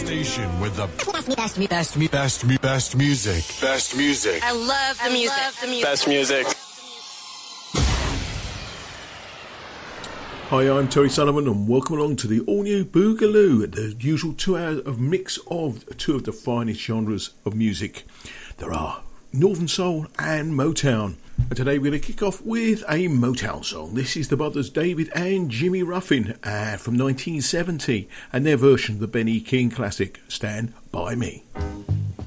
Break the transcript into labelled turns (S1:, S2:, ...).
S1: station with the best music. Best music.
S2: I love the music.
S3: Best music.
S4: Hi, I'm Terry Sullivan and welcome along to the all-new Boogaloo, the usual 2 hours of mix of two of the finest genres of music. There are Northern Soul and Motown. And today we're going to kick off with a Motown song. This is the brothers David and Jimmy Ruffin from 1970 and their version of the Benny King classic, Stand By Me.